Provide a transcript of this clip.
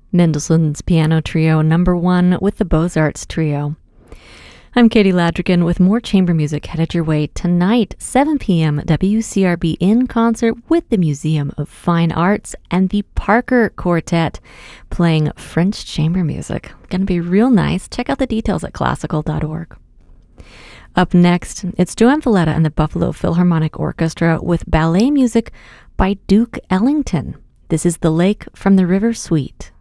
Mendelssohn's Piano Trio #1 with the Beaux-Arts Trio. I'm Katie Ladrigan with more chamber music headed your way tonight, 7 p.m. WCRB in concert with the Museum of Fine Arts and the Parker Quartet playing French chamber music. Going to be real nice. Check out the details at classical.org. Up next, it's Joan Valletta and the Buffalo Philharmonic Orchestra with ballet music by Duke Ellington. This is The Lake from the River Suite.